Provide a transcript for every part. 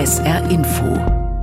SR Info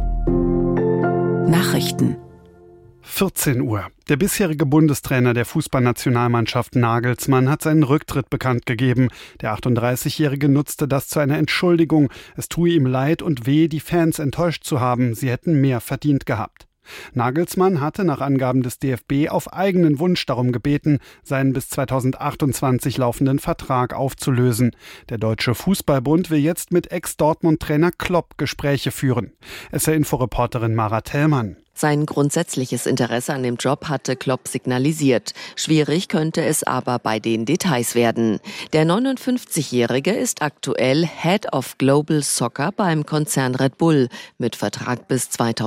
Nachrichten 14 Uhr. Der bisherige Bundestrainer der Fußballnationalmannschaft Nagelsmann hat seinen Rücktritt bekannt gegeben. Der 38-Jährige nutzte das zu einer Entschuldigung. Es tue ihm leid und weh, die Fans enttäuscht zu haben. Sie hätten mehr verdient gehabt. Nagelsmann hatte nach Angaben des DFB auf eigenen Wunsch darum gebeten, seinen bis 2028 laufenden Vertrag aufzulösen. Der Deutsche Fußballbund will jetzt mit Ex-Dortmund-Trainer Klopp Gespräche führen. SR-Info-Reporterin Mara Tellmann. Sein grundsätzliches Interesse an dem Job hatte Klopp signalisiert. Schwierig könnte es aber bei den Details werden. Der 59-Jährige ist aktuell Head of Global Soccer beim Konzern Red Bull mit Vertrag bis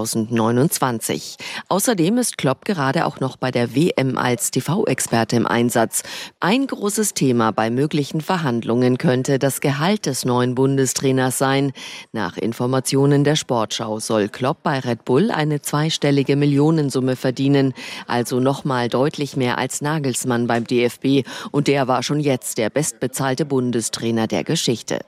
2029. Außerdem ist Klopp gerade auch noch bei der WM als TV-Experte im Einsatz. Ein großes Thema bei möglichen Verhandlungen könnte das Gehalt des neuen Bundestrainers sein. Nach Informationen der Sportschau soll Klopp bei Red Bull eine zweistellige Millionensumme verdienen, also nochmal deutlich mehr als Nagelsmann beim DFB, und der war schon jetzt der bestbezahlte Bundestrainer der Geschichte.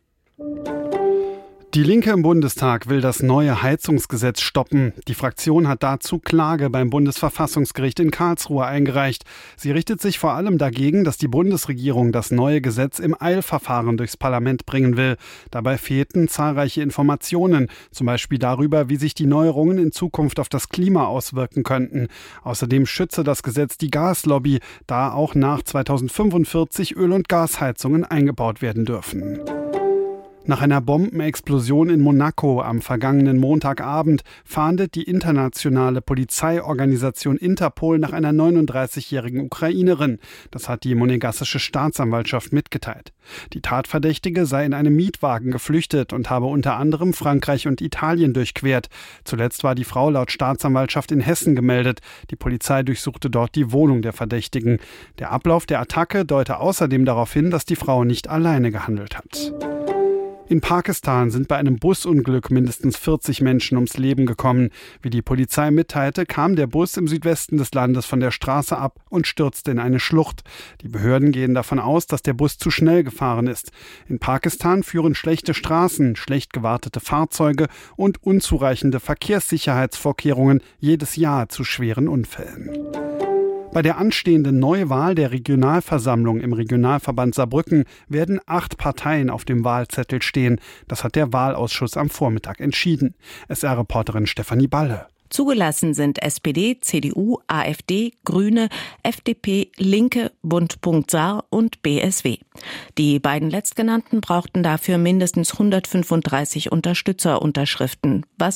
Die Linke im Bundestag will das neue Heizungsgesetz stoppen. Die Fraktion hat dazu Klage beim Bundesverfassungsgericht in Karlsruhe eingereicht. Sie richtet sich vor allem dagegen, dass die Bundesregierung das neue Gesetz im Eilverfahren durchs Parlament bringen will. Dabei fehlten zahlreiche Informationen, zum Beispiel darüber, wie sich die Neuerungen in Zukunft auf das Klima auswirken könnten. Außerdem schütze das Gesetz die Gaslobby, da auch nach 2045 Öl- und Gasheizungen eingebaut werden dürfen. Nach einer Bombenexplosion in Monaco am vergangenen Montagabend fahndet die internationale Polizeiorganisation Interpol nach einer 39-jährigen Ukrainerin. Das hat die monegassische Staatsanwaltschaft mitgeteilt. Die Tatverdächtige sei in einem Mietwagen geflüchtet und habe unter anderem Frankreich und Italien durchquert. Zuletzt war die Frau laut Staatsanwaltschaft in Hessen gemeldet. Die Polizei durchsuchte dort die Wohnung der Verdächtigen. Der Ablauf der Attacke deute außerdem darauf hin, dass die Frau nicht alleine gehandelt hat. In Pakistan sind bei einem Busunglück mindestens 40 Menschen ums Leben gekommen. Wie die Polizei mitteilte, kam der Bus im Südwesten des Landes von der Straße ab und stürzte in eine Schlucht. Die Behörden gehen davon aus, dass der Bus zu schnell gefahren ist. In Pakistan führen schlechte Straßen, schlecht gewartete Fahrzeuge und unzureichende Verkehrssicherheitsvorkehrungen jedes Jahr zu schweren Unfällen. Bei der anstehenden Neuwahl der Regionalversammlung im Regionalverband Saarbrücken werden 8 Parteien auf dem Wahlzettel stehen. Das hat der Wahlausschuss am Vormittag entschieden. SR-Reporterin Stefanie Balle. Zugelassen sind SPD, CDU, AfD, Grüne, FDP, Linke, Bund.Saar und BSW. Die beiden letztgenannten brauchten dafür mindestens 135 Unterstützerunterschriften, was